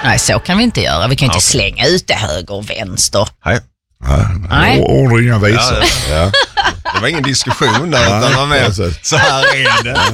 Nej, så kan vi inte göra. Vi kan inte slänga ut det höger och vänster. Nej. Ord och inga visor. Ja. Det var ingen diskussion där, utan var med. Så här är det.